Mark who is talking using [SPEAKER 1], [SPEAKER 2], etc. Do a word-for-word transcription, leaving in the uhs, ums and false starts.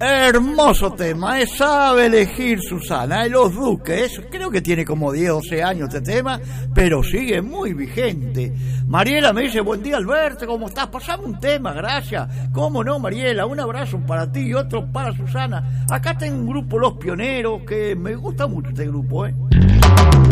[SPEAKER 1] Hermoso tema, eh, sabe elegir Susana, eh, Los Duques, creo que tiene como diez, doce años este tema, pero sigue muy vigente. Mariela me dice, buen día Alberto, ¿cómo estás? Pasame un tema, gracias. ¿Cómo no, Mariela? Un abrazo para ti y otro para Susana. Acá tengo un grupo, Los Pioneros, que me gusta mucho este grupo, eh.